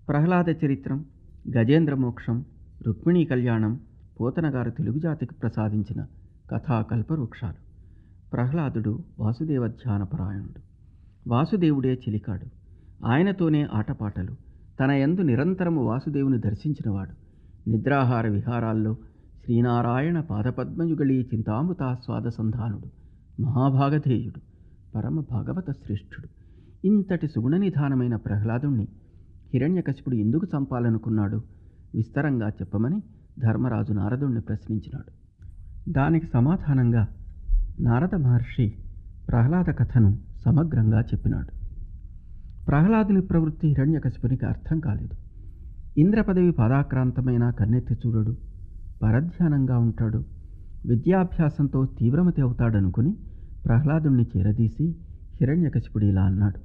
ప్రహ్లాద చరిత్రం, గజేంద్ర మోక్షం, రుక్మిణీ కళ్యాణం పోతనగారు తెలుగు జాతికి ప్రసాదించిన కథా కల్పవృక్షాలు. ప్రహ్లాదుడు వాసుదేవ ధ్యానపరాయణుడు. వాసుదేవుడే చిలికాడు. ఆయనతోనే ఆటపాటలు. తన యందు నిరంతరము వాసుదేవుని దర్శించినవాడు. నిద్రాహార విహారాల్లో శ్రీనారాయణ పాదపద్మయుగళీ చింతామృతాస్వాద సంధానుడు. మహాభాగధేయుడు. పరమ భాగవత శ్రేష్ఠుడు. ఇంతటి సుగుణనిధానమైన ప్రహ్లాదుణ్ణి హిరణ్యకశిపుడు ఎందుకు చంపాలనుకున్నాడు విస్తరంగా చెప్పమని ధర్మరాజు నారదుణ్ణి ప్రశ్నించినాడు. దానికి సమాధానంగా నారద మహర్షి ప్రహ్లాద కథను సమగ్రంగా చెప్పినాడు. ప్రహ్లాదుని ప్రవృత్తి హిరణ్యకశిపునికి అర్థం కాలేదు. ఇంద్ర పదవి పాదాక్రాంతమైన కన్నెత్తి చూడడు, పరధ్యానంగా ఉంటాడు. విద్యాభ్యాసంతో తీవ్రమతి అవుతాడనుకుని ప్రహ్లాదుణ్ణి చేరదీసి హిరణ్యకశిపుడు ఇలా అన్నాడు: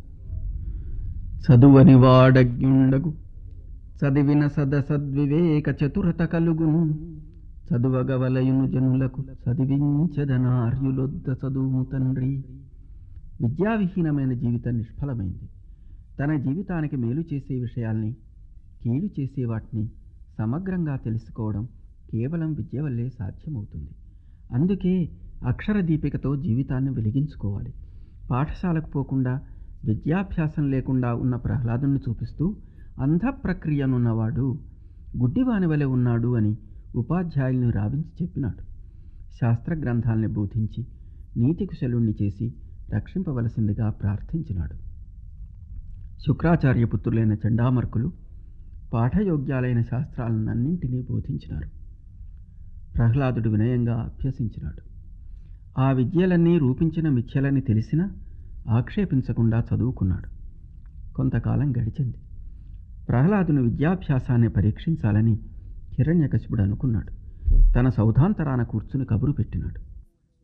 చదువని వాడజ్ఞుండగు చదివిన సదసద్వివేక చతురత కలుగును. చదువగవలయును జనులకు చదివించదనార్యులొద్ద చదువు తండ్రి. విద్యావిహీనమైన జీవితం నిష్ఫలమైంది. తన జీవితానికి మేలు చేసే విషయాల్ని, కీడు చేసే వాటిని సమగ్రంగా తెలుసుకోవడం కేవలం విద్య వల్లే సాధ్యమవుతుంది. అందుకే అక్షర దీపికతో జీవితాన్ని వెలిగించుకోవాలి. పాఠశాలకు పోకుండా, విద్యాభ్యాసం లేకుండా ఉన్న ప్రహ్లాదుని చూపిస్తూ అంధ ప్రక్రియనున్నవాడు గుడ్డివాని వలె ఉన్నాడు అని ఉపాధ్యాయుల్ని రావించి చెప్పినాడు. శాస్త్ర గ్రంథాల్ని బోధించి నీతి కుశలుణ్ణి చేసి రక్షింపవలసిందిగా ప్రార్థించినాడు. శుక్రాచార్య పుత్రులైన చండామర్కులు పాఠయోగ్యాలైన శాస్త్రాలన్నింటినీ బోధించినారు. ప్రహ్లాదుడు వినయంగా అభ్యసించినాడు. ఆ విద్యలన్నీ రూపించిన మిథ్యలని తెలిసినా ఆక్షేపించకుండా చదువుకున్నాడు. కొంతకాలం గడిచింది. ప్రహ్లాదుని విద్యాభ్యాసాన్ని పరీక్షించాలని హిరణ్యకశిపుడు అనుకున్నాడు. తన సౌధాంతరాన కూర్చుని కబురు పెట్టినాడు.